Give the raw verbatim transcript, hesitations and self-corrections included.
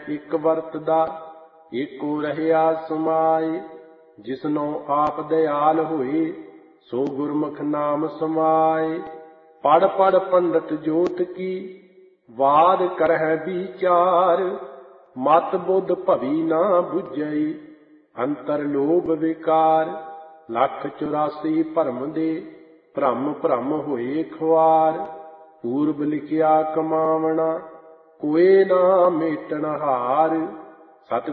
ਇੱਕ ਵਰਤਦਾ, ਏਕੋ ਰਹਿਆ ਸਮਾਏ। ਜਿਸਨੋ ਆਪ ਦਿਆਲ ਹੋਏ, ਸੋ ਗੁਰਮੁਖ ਨਾਮ ਸਮਾਏ। ਪੜ ਪੜ ਪੰਡਤ ਜੋਤ ਕੀ, ਵਾਦ ਕਰਹਿ ਵਿਚਾਰ। ਮਤ ਬੁੱਧ ਭਵੀ ਨਾ ਬੁਝਈ, ਅੰਤਰ ਲੋਭ ਵਿਕਾਰ। ਲੱਖ ਚੁਰਾਸੀ ਭਰਮ ਦੇ, ਭ੍ਰਮ ਭ੍ਰਮ ਹੋਏ ਖੁਆਰ। ਪੂਰਬ ਲਿਖਿਆ ਕਮਾਵਣਾ, ਕੋਏ ਨਾ ਮੇਟਣ ਹਾਰ। ਸਤਿ